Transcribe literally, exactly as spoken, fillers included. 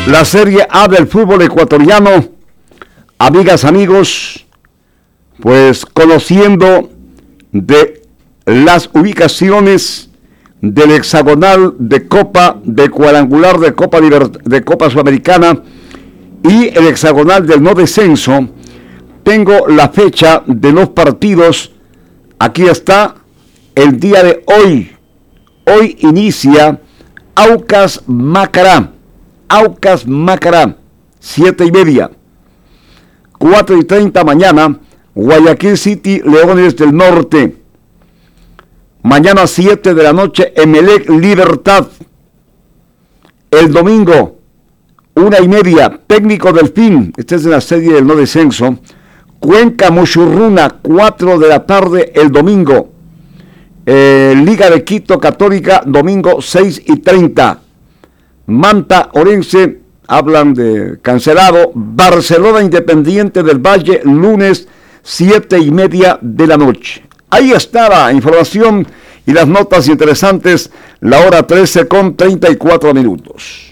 La Serie A del fútbol ecuatoriano, amigas, amigos, pues conociendo de las ubicaciones del hexagonal de Copa, de cuadrangular de Copa, de Copa Sudamericana y el hexagonal del no descenso, tengo la fecha de los partidos. Aquí está el día de hoy. Hoy inicia Aucas Macará. Aucas Macará, siete y media. Cuatro y treinta mañana, Guayaquil City, Leones del Norte. Mañana siete de la noche, Emelec Libertad. El domingo, una y media, Técnico Delfín. Esta es de la serie del no descenso. Cuenca Muchurruna, cuatro de la tarde el domingo. Eh, Liga de Quito Católica, domingo seis y treinta. Manta Orense, hablan de cancelado. Barcelona Independiente del Valle, lunes siete y media de la noche. Ahí está la información y las notas interesantes. La hora trece con treinta y cuatro minutos.